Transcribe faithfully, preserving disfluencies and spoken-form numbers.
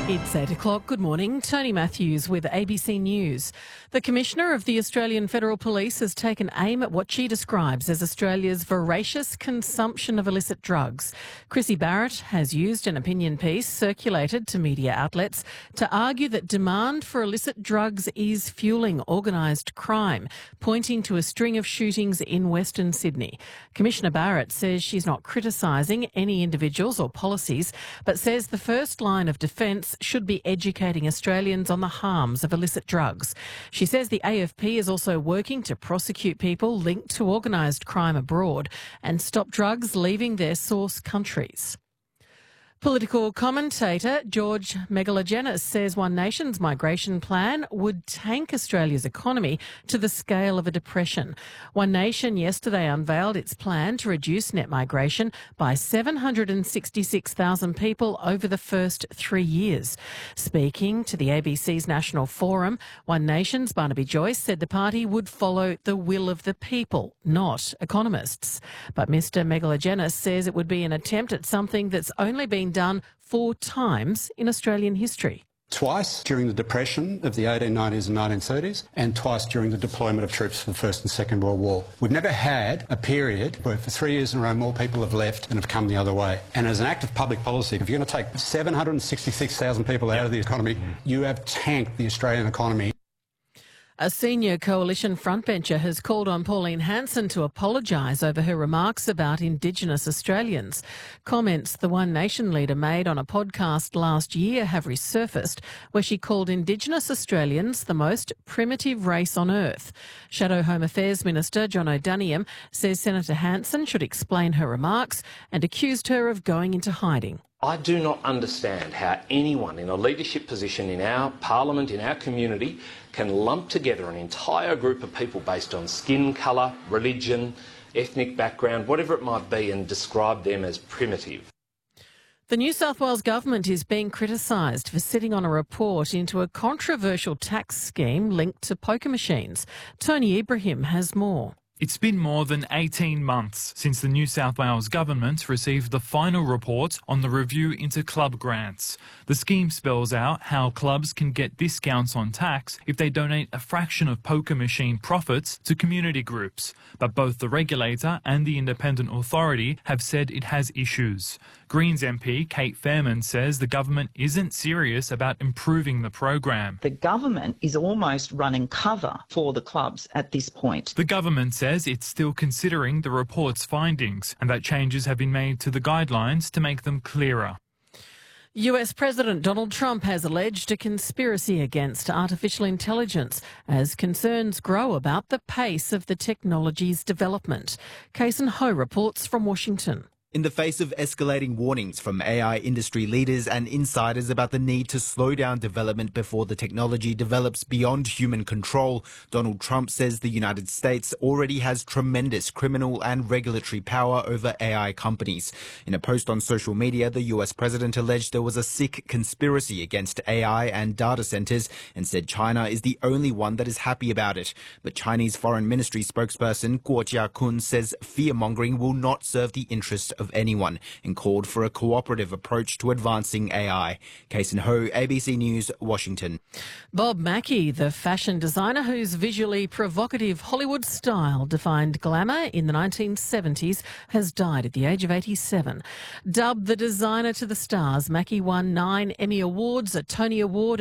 It's eight o'clock. Good morning. Tony Matthews with A B C News. The Commissioner of the Australian Federal Police has taken aim at what she describes as Australia's voracious consumption of illicit drugs. Chrissy Barrett has used an opinion piece circulated to media outlets to argue that demand for illicit drugs is fueling organised crime, pointing to a string of shootings in Western Sydney. Commissioner Barrett says she's not criticising any individuals or policies, but says the first line of defence should be educating Australians on the harms of illicit drugs. She says the A F P is also working to prosecute people linked to organised crime abroad and stop drugs leaving their source countries. Political commentator George Megalogenis says One Nation's migration plan would tank Australia's economy to the scale of a depression. One Nation yesterday unveiled its plan to reduce net migration by seven hundred sixty-six thousand people over the first three years. Speaking to the A B C's National Forum, One Nation's Barnaby Joyce said the party would follow the will of the people, not economists. But Mr Megalogenis says it would be an attempt at something that's only been done four times in Australian history. Twice during the Depression of the eighteen nineties and nineteen thirties, and twice during the deployment of troops for the First and Second World War. We've never had a period where for three years in a row more people have left and have come the other way. And as an act of public policy, if you're going to take seven hundred sixty-six thousand people out of the economy, you have tanked the Australian economy. A senior coalition frontbencher has called on Pauline Hanson to apologise over her remarks about Indigenous Australians. Comments the One Nation leader made on a podcast last year have resurfaced, where she called Indigenous Australians the most primitive race on earth. Shadow Home Affairs Minister John O'Daniam says Senator Hanson should explain her remarks and accused her of going into hiding. I do not understand how anyone in a leadership position in our parliament, in our community, can lump together an entire group of people based on skin colour, religion, ethnic background, whatever it might be, and describe them as primitive. The New South Wales government is being criticised for sitting on a report into a controversial tax scheme linked to poker machines. Tony Ibrahim has more. It's been more than eighteen months since the New South Wales government received the final report on the review into club grants. The scheme spells out how clubs can get discounts on tax if they donate a fraction of poker machine profits to community groups. But both the regulator and the independent authority have said it has issues. Greens M P Kate Fairman says the government isn't serious about improving the program. The government is almost running cover for the clubs at this point. The government says it's still considering the report's findings and that changes have been made to the guidelines to make them clearer. U S President Donald Trump has alleged a conspiracy against artificial intelligence as concerns grow about the pace of the technology's development. Kason Ho reports from Washington. In the face of escalating warnings from A I industry leaders and insiders about the need to slow down development before the technology develops beyond human control, Donald Trump says the United States already has tremendous criminal and regulatory power over A I companies. In a post on social media, the U S president alleged there was a sick conspiracy against A I and data centers and said China is the only one that is happy about it. But Chinese Foreign Ministry spokesperson Guo Jiakun says fear-mongering will not serve the interest of anyone and called for a cooperative approach to advancing A I. Kason Ho, A B C News, Washington. Bob Mackie, the fashion designer whose visually provocative Hollywood style defined glamour in the nineteen seventies, has died at the age of eighty-seven. Dubbed the designer to the stars, Mackie won nine Emmy Awards, a Tony Award